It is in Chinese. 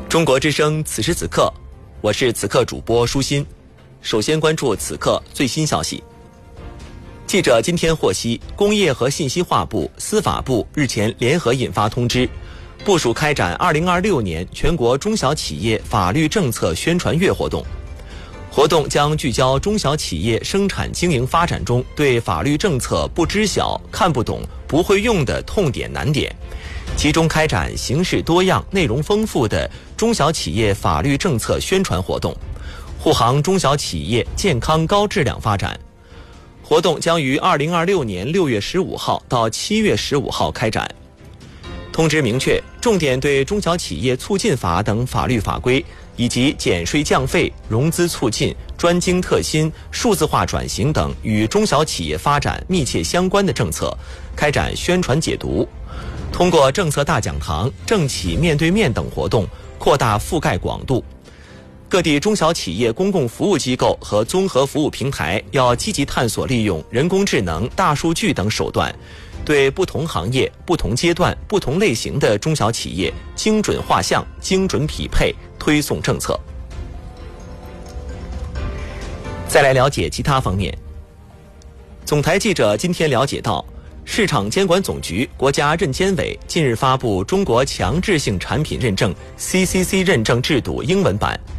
中国之声此时此刻，我是此刻主播舒心。首先关注此刻最新消息。记者今天获悉，工业和信息化部、司法部日前联合印发通知，部署开展2026年全国中小企业法律政策宣传月活动。活动将聚焦中小企业生产经营发展中对法律政策不知晓、看不懂、不会用的痛点难点，集中开展形式多样、内容丰富的中小企业法律政策宣传活动，护航中小企业健康高质量发展。活动将于2026年6月15号到7月15号开展。通知明确，重点对中小企业促进法等法律法规以及减税降费、融资促进、专精特新、数字化转型等与中小企业发展密切相关的政策，开展宣传解读。通过政策大讲堂、政企面对面等活动，扩大覆盖广度。各地中小企业公共服务机构和综合服务平台要积极探索利用人工智能、大数据等手段，对不同行业、不同阶段、不同类型的中小企业精准画像、精准匹配，推送政策。再来了解其他方面。总台记者今天了解到，市场监管总局、国家认监委近日发布中国强制性产品认证 CCC 认证制度英文版。